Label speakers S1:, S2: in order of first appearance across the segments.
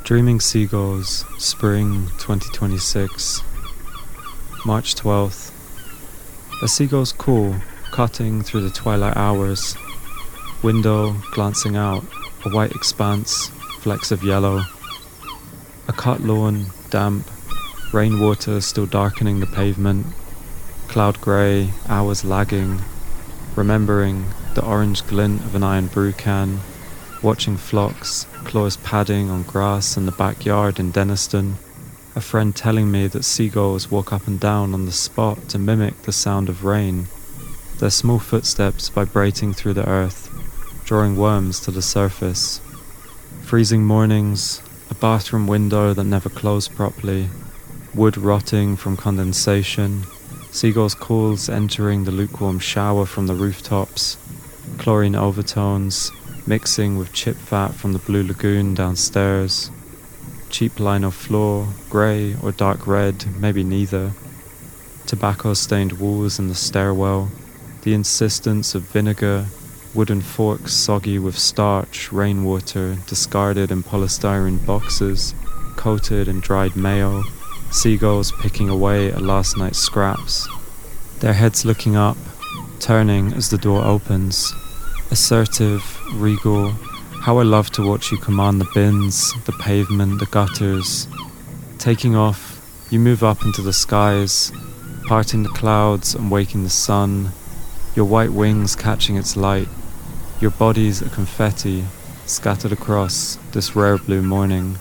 S1: Dreaming Seagulls, Spring 2026, March 12th. A seagull's call, cutting through the twilight hours. Window, glancing out, a white expanse, flecks of yellow. A cut lawn, damp, rainwater still darkening the pavement. Cloud grey, hours lagging, remembering the orange glint of an iron brew can, watching flocks, claws padding on grass in the backyard in Denniston. A friend telling me that seagulls walk up and down on the spot to mimic the sound of rain, their small footsteps vibrating through the earth, drawing worms to the surface. Freezing mornings, a bathroom window that never closed properly, wood rotting from condensation, seagulls' calls entering the lukewarm shower from the rooftops, chlorine overtones mixing with chip fat from the blue lagoon downstairs, cheap lino floor, grey or dark red, maybe neither, tobacco-stained walls in the stairwell, the insistence of vinegar, wooden forks soggy with starch, rainwater discarded in polystyrene boxes, coated in dried mayo, seagulls picking away at last night's scraps, their heads looking up, turning as the door opens. Assertive, regal, how I love to watch you command the bins, the pavement, the gutters. Taking off, you move up into the skies, parting the clouds and waking the sun, your white wings catching its light, your bodies a confetti scattered across this rare blue morning.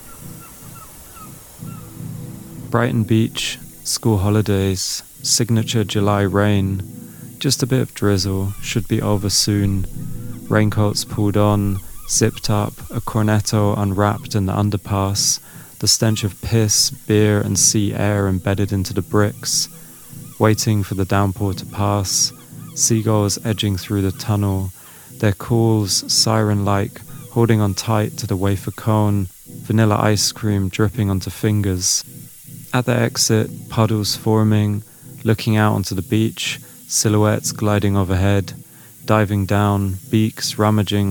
S1: Brighton Beach, school holidays, signature July rain, just a bit of drizzle, should be over soon. Raincoats pulled on, zipped up, a cornetto unwrapped in the underpass, the stench of piss, beer and sea air embedded into the bricks, waiting for the downpour to pass, seagulls edging through the tunnel, their calls siren-like, holding on tight to the wafer cone, vanilla ice cream dripping onto fingers. At the exit, puddles forming, looking out onto the beach, silhouettes gliding overhead, diving down, beaks rummaging